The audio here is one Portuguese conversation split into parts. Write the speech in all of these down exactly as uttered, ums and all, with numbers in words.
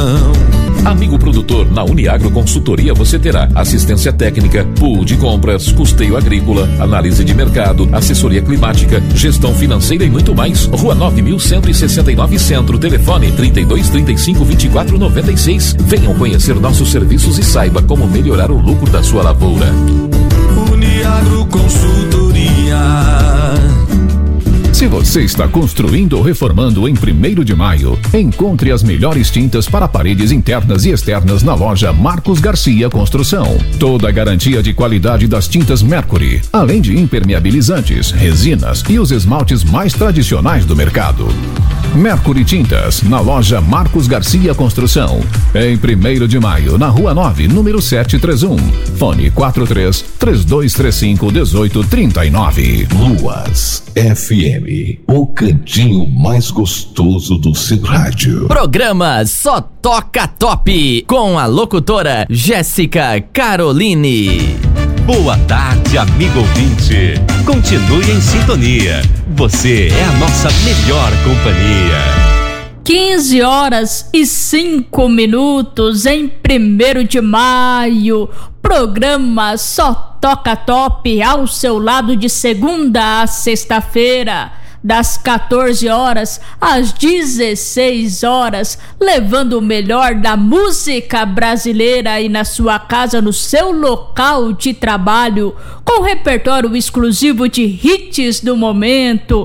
Amigo produtor, na Uniagro Consultoria você terá assistência técnica, pool de compras, custeio agrícola, análise de mercado, assessoria climática, gestão financeira e muito mais. Rua nove mil cento e sessenta e nove Centro, telefone trinta e dois, trinta e cinco, vinte e quatro, noventa e seis. Venham conhecer nossos serviços e saiba como melhorar o lucro da sua lavoura. Uniagro Consultoria. Se você está construindo ou reformando em primeiro de maio, encontre as melhores tintas para paredes internas e externas na loja Marcos Garcia Construção. Toda a garantia de qualidade das tintas Mercury, além de impermeabilizantes, resinas e os esmaltes mais tradicionais do mercado. Mercury Tintas, na loja Marcos Garcia Construção, em primeiro de maio, na Rua nove, número setecentos e trinta e um. Fone quatro três, três dois três cinco, um oito três nove. Luas F M, o cantinho mais gostoso do seu rádio. Programa Só Toca Top, com a locutora Jéssica Caroline. Boa tarde, amigo ouvinte. Continue em sintonia. Você é a nossa melhor companhia. quinze horas e cinco minutos em primeiro de maio. Programa Só Toca Top ao seu lado de segunda a sexta-feira, das quatorze horas às dezesseis horas, levando o melhor da música brasileira aí na sua casa, no seu local de trabalho, com repertório exclusivo de hits do momento,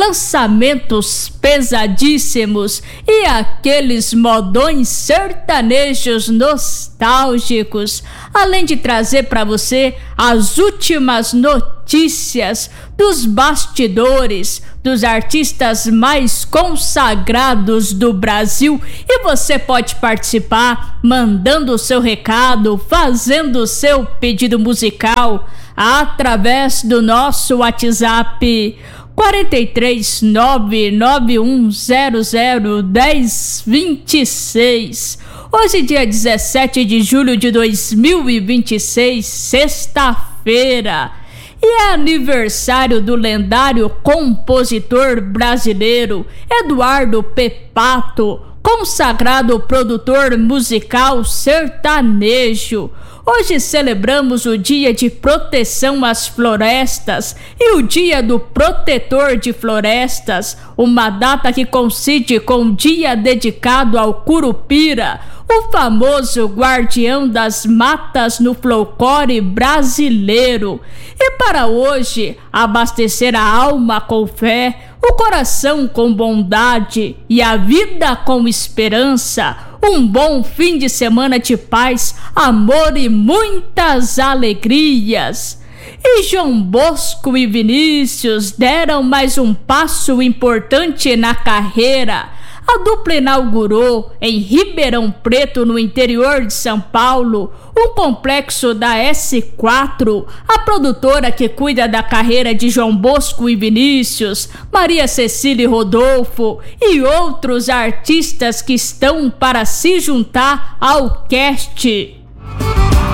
lançamentos pesadíssimos e aqueles modões sertanejos nostálgicos, além de trazer para você as últimas notícias dos bastidores dos artistas mais consagrados do Brasil. E você pode participar mandando o seu recado, fazendo o seu pedido musical através do nosso WhatsApp quatro três nove nove um zero zero um zero dois seis. Hoje, dia dezessete de julho de dois mil e vinte e seis, sexta-feira, e é aniversário do lendário compositor brasileiro Eduardo Pepato, consagrado produtor musical sertanejo. Hoje celebramos o Dia de Proteção às Florestas e o Dia do Protetor de Florestas, uma data que coincide com o dia dedicado ao Curupira, o famoso guardião das matas no folclore brasileiro. E para hoje, abastecer a alma com fé, o coração com bondade e a vida com esperança. Um bom fim de semana de paz, amor e muitas alegrias. E João Bosco e Vinícius deram mais um passo importante na carreira. A dupla inaugurou em Ribeirão Preto, no interior de São Paulo, um complexo da S quatro. A produtora que cuida da carreira de João Bosco e Vinícius, Maria Cecília e Rodolfo e outros artistas que estão para se juntar ao cast.